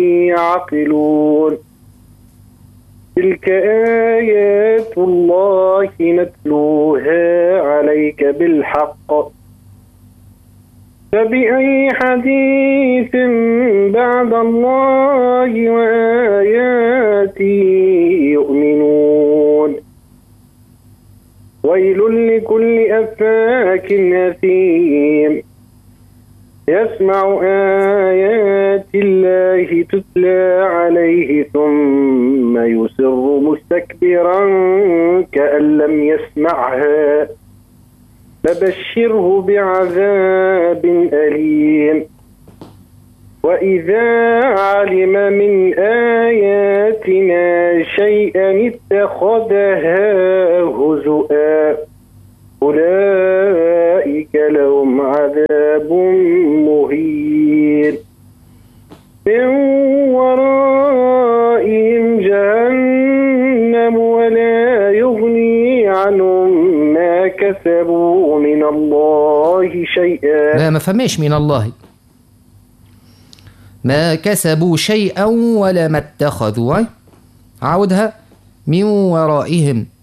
يعقلون تلك آيات الله نتلوها عليك بالحق فبأي حديث بعد الله وآياته يؤمنون ويل لكل أفاك أثيم يسمع آيات الله تتلى عليه ثم يصر مستكبرا كأن لم يسمعها فبشره بعذاب أليم وإذا علم من آياتنا شيئا اتخذها هزؤا أولئك لهم عذاب مهين من ورائهم جهنم ولا يغني عنهم ما كسبوا من الله شيئا. لا ما فهمش من الله ما كسبوا شيئا ولا ما اتخذوا. عودها من ورائهم